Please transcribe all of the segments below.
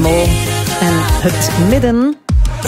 Adamo en het midden.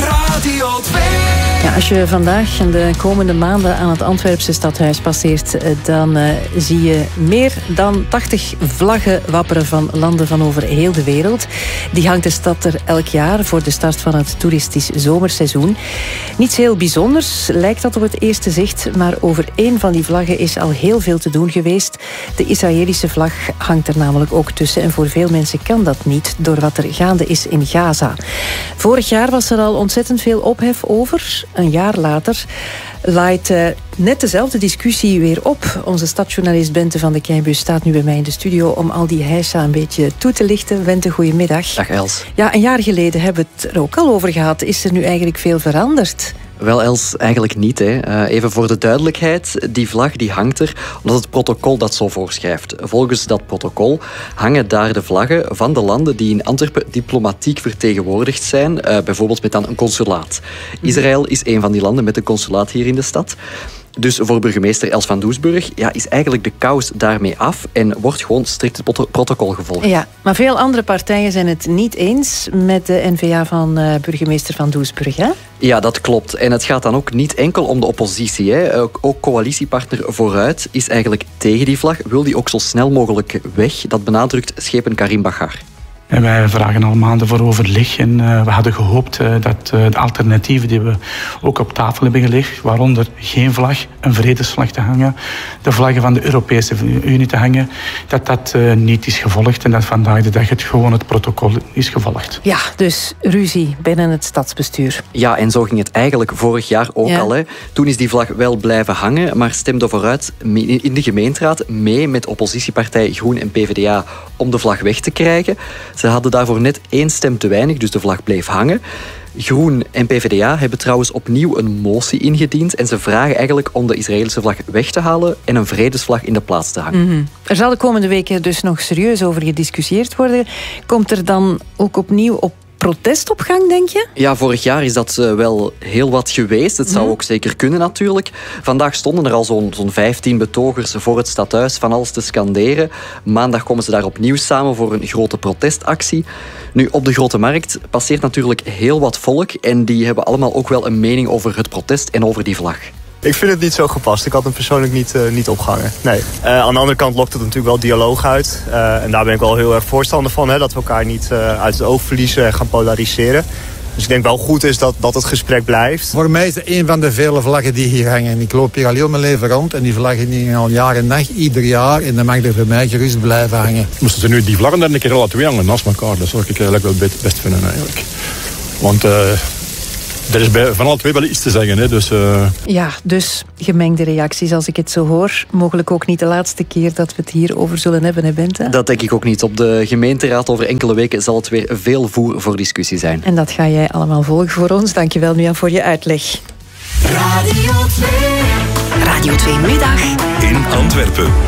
Radio 2. Ja, als je vandaag en de komende maanden aan het Antwerpse stadhuis passeert, dan zie je meer dan 80 vlaggen wapperen van landen van over heel de wereld. Die hangt de stad er elk jaar voor de start van het toeristisch zomerseizoen. Niets heel bijzonders lijkt dat op het eerste zicht, maar over één van die vlaggen is al heel veel te doen geweest. De Israëlische vlag hangt er namelijk ook tussen en voor veel mensen kan dat niet door wat er gaande is in Gaza. Vorig jaar was er al ontzettend veel ophef over. Een jaar later laait net dezelfde discussie weer op. Onze stadsjournalist Bente van de Keibus staat nu bij mij in de studio om al die heisa een beetje toe te lichten. Bente, goedemiddag. Dag Els. Ja, een jaar geleden hebben we het er ook al over gehad. Is er nu eigenlijk veel veranderd? Wel Els, eigenlijk niet. Hè. Even voor de duidelijkheid, die vlag die hangt er omdat het protocol dat zo voorschrijft. Volgens dat protocol hangen daar de vlaggen van de landen die in Antwerpen diplomatiek vertegenwoordigd zijn, bijvoorbeeld met dan een consulaat. Israël is een van die landen met een consulaat hier in de stad. Dus voor burgemeester Els van Doesburg is eigenlijk de kous daarmee af en wordt gewoon strikt het protocol gevolgd. Ja, maar veel andere partijen zijn het niet eens met de N-VA van burgemeester van Doesburg, hè? Ja, dat klopt. En het gaat dan ook niet enkel om de oppositie. Hè. Ook coalitiepartner Vooruit is eigenlijk tegen die vlag, wil die ook zo snel mogelijk weg. Dat benadrukt schepen Karim Baghar. En wij vragen al maanden voor overleg en we hadden gehoopt dat de alternatieven die we ook op tafel hebben gelegd, waaronder geen vlag, een vredesvlag te hangen, de vlaggen van de Europese Unie te hangen, dat niet is gevolgd en dat vandaag de dag het protocol is gevolgd. Ja, dus ruzie binnen het stadsbestuur. Ja, en zo ging het eigenlijk vorig jaar ook al. Hè. Toen is die vlag wel blijven hangen, maar stemde Vooruit in de gemeenteraad mee met oppositiepartij Groen en PvdA om de vlag weg te krijgen. Ze hadden daarvoor net 1 stem te weinig, dus de vlag bleef hangen. Groen en PvdA hebben trouwens opnieuw een motie ingediend en ze vragen eigenlijk om de Israëlische vlag weg te halen en een vredesvlag in de plaats te hangen. Mm-hmm. Er zal de komende weken dus nog serieus over gediscussieerd worden. Komt er dan ook opnieuw op protest op gang, denk je? Ja, vorig jaar is dat wel heel wat geweest. Het zou ook zeker kunnen natuurlijk. Vandaag stonden er al zo'n 15 betogers voor het stadhuis van alles te scanderen. Maandag komen ze daar opnieuw samen voor een grote protestactie. Nu, op de Grote Markt passeert natuurlijk heel wat volk en die hebben allemaal ook wel een mening over het protest en over die vlag. Ik vind het niet zo gepast. Ik had hem persoonlijk niet opgehangen. Nee. Aan de andere kant lokt het natuurlijk wel dialoog uit. En daar ben ik wel heel erg voorstander van. Hè, dat we elkaar niet uit het oog verliezen en gaan polariseren. Dus ik denk wel goed is dat het gesprek blijft. Voor mij is het een van de vele vlaggen die hier hangen. Ik loop hier al heel mijn leven rond en die vlaggen die hangen al jaar en nacht, ieder jaar. En dan mag er voor mij gerust blijven hangen. Moesten ze nu die vlaggen dan een keer alle twee hangen naast elkaar? Dat zou ik eigenlijk wel best vinden eigenlijk. Want er is van alle twee wel iets te zeggen. Hè, dus, Ja, dus gemengde reacties als ik het zo hoor. Mogelijk ook niet de laatste keer dat we het hierover zullen hebben, hè Bente? Dat denk ik ook niet. Op de gemeenteraad over enkele weken zal het weer veel voer voor discussie zijn. En dat ga jij allemaal volgen voor ons. Dankjewel, Nuan, voor je uitleg. Radio 2. Radio 2 Middag In Antwerpen.